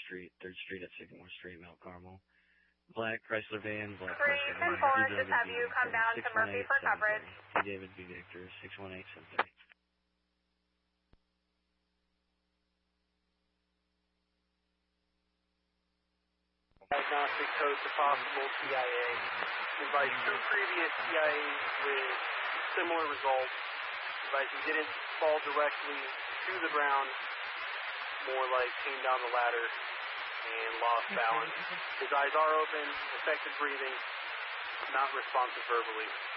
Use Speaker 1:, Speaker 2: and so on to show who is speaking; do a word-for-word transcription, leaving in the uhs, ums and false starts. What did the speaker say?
Speaker 1: Street, third Street at Sycamore Street, Mount Carmel. Black Chrysler van, black
Speaker 2: three
Speaker 1: Chrysler
Speaker 2: ten
Speaker 1: van,
Speaker 2: four,
Speaker 1: D
Speaker 2: just
Speaker 1: David
Speaker 2: have
Speaker 1: B
Speaker 2: you come
Speaker 1: Victor,
Speaker 2: down
Speaker 1: six
Speaker 2: to
Speaker 1: one
Speaker 2: Murphy
Speaker 1: eight
Speaker 2: for
Speaker 1: seven
Speaker 2: coverage.
Speaker 1: three. D David B Victor, six one eight seven three.
Speaker 3: Diagnostic code to possible T I A. Advise two previous T I As with similar results. Advise he didn't fall directly to the ground, more like came down the ladder and lost balance. His eyes are open, affected breathing, not responsive verbally.